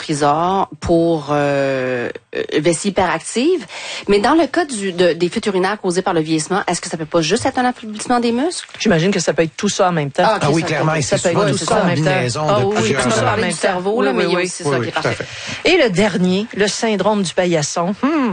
trisor pour vessie hyperactive. Mais dans le cas des fuites urinaires causées par le vieillissement, est-ce que ça peut pas juste être un affaiblissement des muscles? J'imagine que ça peut être tout ça en même temps. Ah oui, clairement. Ça peut être tout ça en même temps. Oui, tout ça en même cerveau, là, mais oui, c'est ça qui est parfait. Et le dernier, le syndrome du paillasson,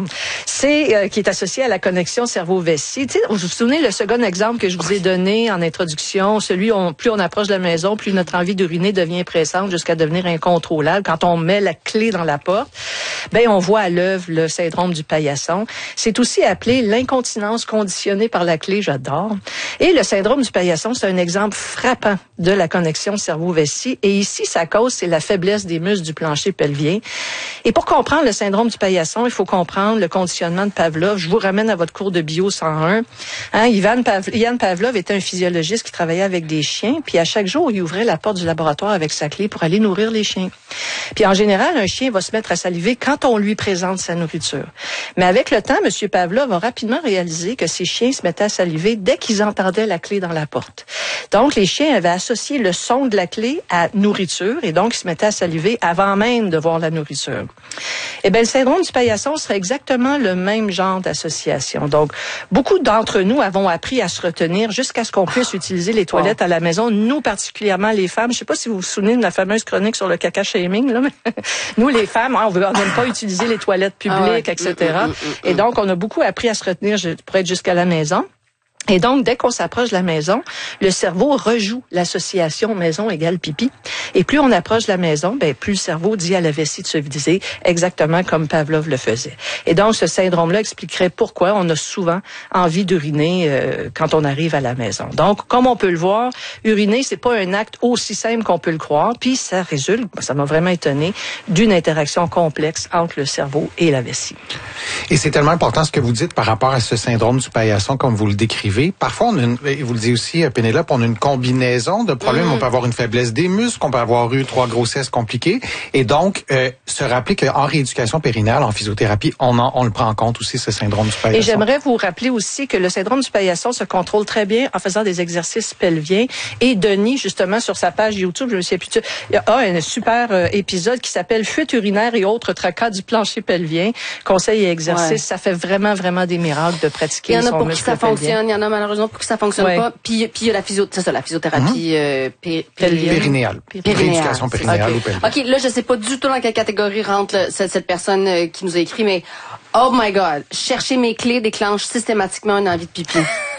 c'est qui est associé à la connexion cerveau-vessie. Tu sais, vous vous souvenez le second exemple que je vous ai donné en introduction, plus on approche de la maison, plus notre envie d'uriner devient pressante jusqu'à devenir incontrôlable. Quand on met la clé dans la porte, on voit à l'œuvre le syndrome du paillasson. C'est aussi appelé l'incontinence conditionnée par la clé, j'adore. Et le syndrome du paillasson, c'est un exemple frappant de la connexion cerveau-vessie. Et ici, sa cause, c'est la faiblesse des muscles du plancher pelvien. Et pour comprendre le syndrome du paillasson, il faut comprendre le conditionnement de Pavlov. Je vous ramène à votre cours de bio 101. Ian Pavlov était un physiologiste qui travaillait avec des chiens, puis à chaque jour, il ouvrait la porte du laboratoire avec sa clé pour aller nourrir les chiens. Puis en général, un chien va se mettre à saliver quand on lui présente sa nourriture. Mais avec le temps, M. Pavlov a rapidement réalisé que ces chiens se mettaient à saliver dès qu'ils entendaient la clé dans la porte. Donc, les chiens avaient associé le son de la clé à nourriture et donc ils se mettaient à saliver avant même de voir la nourriture. Eh bien, le syndrome du paillasson serait exactement le même genre d'association. Donc, beaucoup d'entre nous avons appris à se retenir jusqu'à ce qu'on puisse utiliser les toilettes à la maison. Nous, particulièrement les femmes. Je ne sais pas si vous vous souvenez de la fameuse chronique sur le caca shaming, là, mais nous, les femmes, on n'aime pas utiliser les toilettes publiques, etc. Et donc, on a beaucoup appris à se retenir pour être jusqu'à la maison. Et donc, dès qu'on s'approche de la maison, le cerveau rejoue l'association maison égale pipi. Et plus on approche de la maison, plus le cerveau dit à la vessie de se vider, exactement comme Pavlov le faisait. Et donc, ce syndrome-là expliquerait pourquoi on a souvent envie d'uriner quand on arrive à la maison. Donc, comme on peut le voir, uriner, c'est pas un acte aussi simple qu'on peut le croire. Puis, ça résulte, ça m'a vraiment étonné, d'une interaction complexe entre le cerveau et la vessie. Et c'est tellement important ce que vous dites par rapport à ce syndrome du paillasson, comme vous le décrivez. Parfois, vous le dites aussi, Pénélope, on a une combinaison de problèmes. On peut avoir une faiblesse des muscles, on peut avoir eu 3 grossesses compliquées. Et donc, se rappeler qu'en rééducation périnale, en physiothérapie, on le prend en compte aussi, ce syndrome du paillasson. Et j'aimerais vous rappeler aussi que le syndrome du paillasson se contrôle très bien en faisant des exercices pelviens. Et Denis, justement, sur sa page YouTube, je me souviens plus, il y a un super épisode qui s'appelle Fuite urinaire et autres tracas du plancher pelvien. Conseils et exercices, ça fait vraiment, vraiment des miracles de pratiquer son muscle pelvien. Il y en a pour qui ça fonctionne, il y en a malheureusement pour qui ça fonctionne pas. Puis il y a la physiothérapie périnéale. Rééducation périnéale ou pelvienne. OK, là, je sais pas du tout dans quelle catégorie rentre cette personne qui nous a écrit, mais oh my God, chercher mes clés déclenche systématiquement une envie de pipi.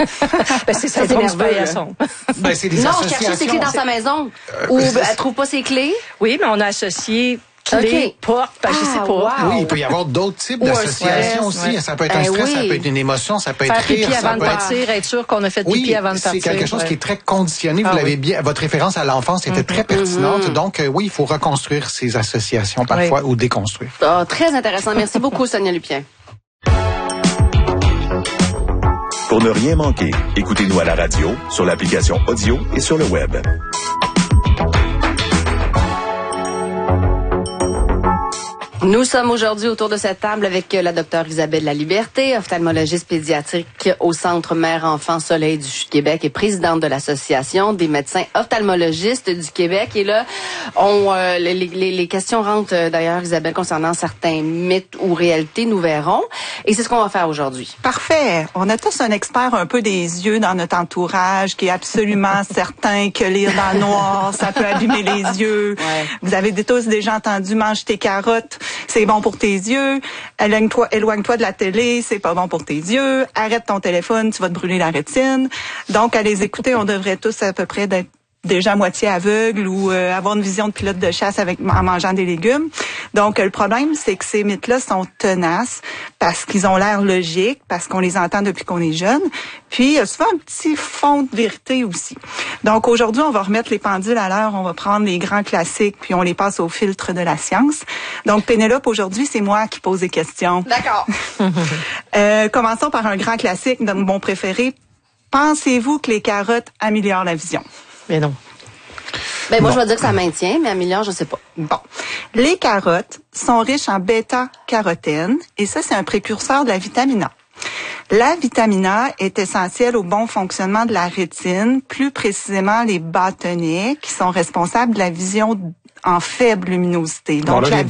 C'est ça, c'est du paillasson. C'est des non, associations. chercher ses clés dans sa maison ou elle trouve pas ses clés. Oui, mais on a associé clé, porte, je sais pas. Wow. Oui, il peut y avoir d'autres types d'associations aussi. Ouais. Ça peut être un stress, ça peut être une émotion, ça peut être rire. Faire pipi avant de partir, être sûr qu'on a fait pipi avant de partir. C'est quelque chose qui est très conditionné. Vous l'avez bien, votre référence à l'enfance était très pertinente. Donc, oui, il faut reconstruire ces associations parfois ou déconstruire. Très intéressant. Merci beaucoup, Sonia Lupien. Pour ne rien manquer, écoutez-nous à la radio, sur l'application audio et sur le web. Nous sommes aujourd'hui autour de cette table avec la docteure Isabelle Laliberté, ophtalmologiste pédiatrique au Centre Mère-Enfant Soleil du Québec et présidente de l'Association des médecins ophtalmologistes du Québec. Et là, les questions rentrent d'ailleurs, Isabelle, concernant certains mythes ou réalités, nous verrons. Et c'est ce qu'on va faire aujourd'hui. Parfait. On a tous un expert un peu des yeux dans notre entourage qui est absolument certain que lire dans le noir, ça peut abîmer les yeux. Ouais. Vous avez tous déjà entendu « mange tes carottes ». C'est bon pour tes yeux. Éloigne-toi de la télé, c'est pas bon pour tes yeux. Arrête ton téléphone, tu vas te brûler la rétine. Donc, à les écouter, on devrait tous à peu près d'être déjà à moitié aveugle ou avoir une vision de pilote de chasse en mangeant des légumes. Donc, le problème, c'est que ces mythes-là sont tenaces parce qu'ils ont l'air logiques, parce qu'on les entend depuis qu'on est jeune. Puis, il y a souvent un petit fond de vérité aussi. Donc, aujourd'hui, on va remettre les pendules à l'heure. On va prendre les grands classiques, puis on les passe au filtre de la science. Donc, Pénélope, aujourd'hui, c'est moi qui pose des questions. D'accord. Commençons par un grand classique, mon préféré. Pensez-vous que les carottes améliorent la vision? Mais non. Moi, je vais dire que ça maintient, mais améliore, je sais pas. Bon. Les carottes sont riches en bêta-carotène, et ça, c'est un précurseur de la vitamine A. La vitamine A est essentielle au bon fonctionnement de la rétine, plus précisément les bâtonnets, qui sont responsables de la vision en faible luminosité. Donc, bon, là,